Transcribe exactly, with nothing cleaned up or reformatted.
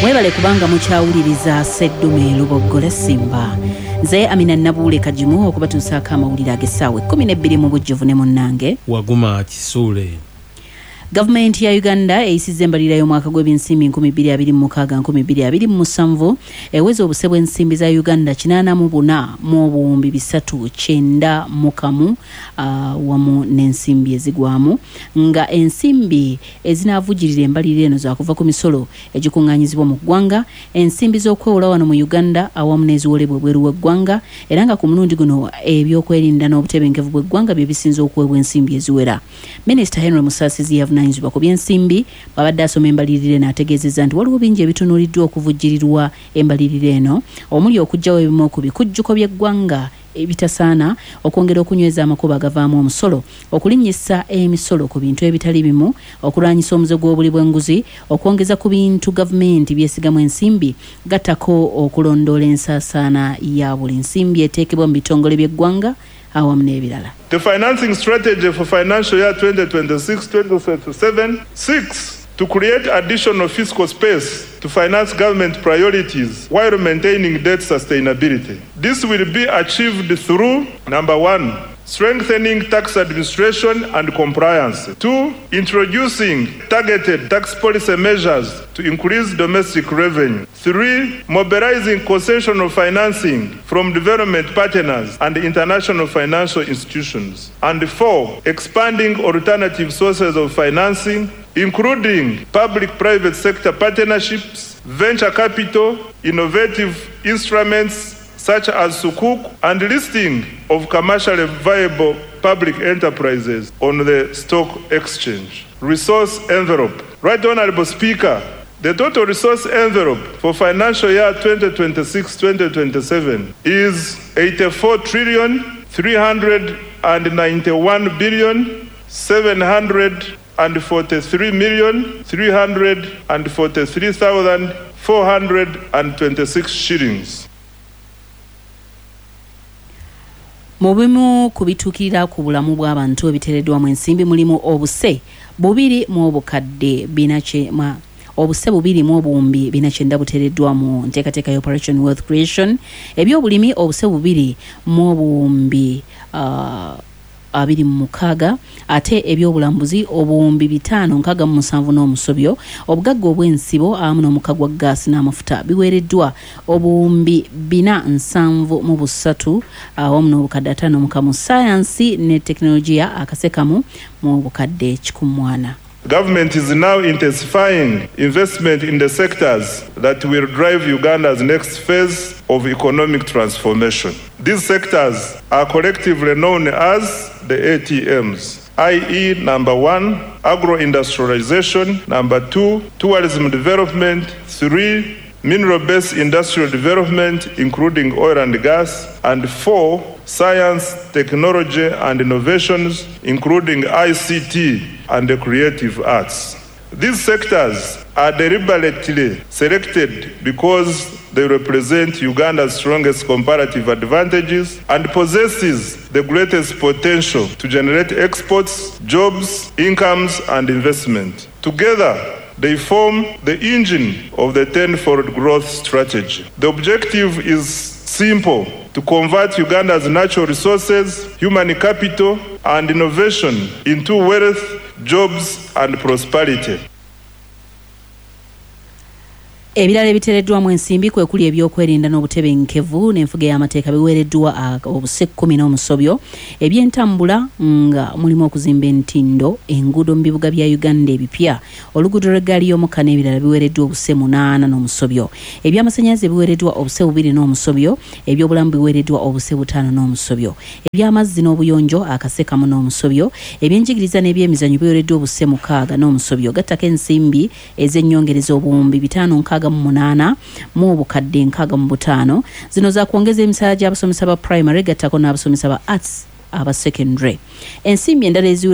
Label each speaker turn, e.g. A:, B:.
A: Mwebale kubanga mukyawuliriza Sseddume Luboggole Simba. Nze Amina Nabule Kajimu okubatuusaako amawulire ag'essaawa ekkumi n'ebbiri mu bujjuvu ne munnange
B: Waguma Kisuule.
A: Gavumenti ya Uganda eyisizza embalirira y'omwaka gw'ebyensimbi nkumi bbiri abiri mu mukaaga nkumi bbiri abiri mu musanvu eweza obuse bw'ensimbi za Uganda kinaana mu buna mu obuwumbi bisatu kyenda mu kamu uh, wamu n'ensimbi ezigwamu nga ensimbi ezinaavujjirira embalirira eno zaakuva ku misolo egikuŋŋaanyizibwa mu ggwanga, ensimbi z'okwewola wano mu Uganda awamu n'eziwolebwa ebweru w'eggwanga, era nga ku mulundi guno ebyokwerinda n'obutebenkevu bw'eggwanga bye bisinze okuweebwa ensimbi eziwera. Minisita Henry Musaasizi yavunaanyizibwa ku by'ensimbi babadde asoma embalirira eno ategeezezza nti waliwo bingi ebitunuuliddwa okuvujjirirwa embalirira eno omuli okuggyawo ebimu ku bikujjuko by'eggwanga ebitasaana, okwongera okunyweza amakubo agavaamu omusolo, okulinnyisa emisolo ku bintu ebitali bimu, okulwanyisa omuze gw'obuli bw'enguzi, okwongeza ku bintu gavumenti byesigamu ensimbi, gattako okulondoola ensaasaana ya buli nsimbi eteekebwa mu bitongole by'eggwanga awamu n'ebirala.
C: The financing strategy for financial year twenty twenty-six twenty twenty-seven seeks to create additional fiscal space to finance government priorities while maintaining debt sustainability. This will be achieved through, number one, strengthening tax administration and compliance. Two, introducing targeted tax policy measures to increase domestic revenue. Three, mobilizing concessional financing from development partners and international financial institutions. And four, expanding alternative sources of financing, including public-private sector partnerships, venture capital, innovative instruments such as Sukuk, and listing of commercially viable public enterprises on the stock exchange. Resource envelope. Right Honorable Speaker, the total resource envelope for financial year twenty twenty-six twenty twenty-seven is eighty-four trillion three hundred ninety-one billion seven hundred forty-three million three hundred forty-three thousand four hundred twenty-six shillings.
A: Mu bimu ku bituukirira ku bulamu bw'abantu ebiteereddwamu ensimbi mulimu obuse bubiri mu obukadde binakyema obuse bubiri mu obuwumbi binakyenda buteereddwamu nteekateeka ya Operation Wealth Creation, ebyobulimi obuse bubiri mu obuwumbi uh, abiri mu mukaaga, ate ebyobulambuzi obuwumbi bitaano nkaaga mu musanvu n'omusobyo, obugagga obw'ensibo awamu n'omuka gwa gaasi n'amafuta biweereddwa obuwumbi bina nsanvu mu busatu awamu n'obukadde ataano mu kamu, sayansi ne tekinologiya akasekamu mu bukadde kikumi ana.
C: Government is now intensifying investment in the sectors that will drive Uganda's next phase of economic transformation. These sectors are collectively known as the A T Ms, that is, number one, agro-industrialization, number two, tourism development, three, mineral-based industrial development, including oil and gas, and four, science, technology, and innovations, including I C T and the creative arts. These sectors are deliberately selected because they represent Uganda's strongest comparative advantages and possesses the greatest potential to generate exports, jobs, incomes, and investment. Together, they form the engine of the tenfold growth strategy. The objective is simple: to convert Uganda's natural resources, human capital, and innovation into wealth, jobs, and prosperity.
A: Ebirala ebiteereddwamu ensimbi kwe kuli ebyokwerinda n'obutebenkevu n'enfuga y'amateeka biweereddwa obuse kkumi n'omusobyo, ebyentambula nga mulimu okuzimba entindo, enguudo mu bibuga bya Uganda ebipya, oluguudo lw'eggaali y'omukka n'ebirala biweereddwa obuse munaana n'omusobyo, ebyamasannyalaze biweereddwa obuse bubiri n'omusobyo, ebyobulamu biweereddwa obuse butaano n'omusobyo, ebyamazzi n'obuyonjo akasekamu n'omusobyo, ebyenjigiriza n'ebyemizannyo biweereddwa obuse mukaaga n'omusobyo, gattako ensimbi ez'ennyongereza obuwumbi bitaano nkaaga mu munaana mu obukadde nkaaga mu butaano, zino za kwongeza emisaala gy'abasomesa ba primary gattako n'abasomesa ba arts aba secondary. Ensimbi endala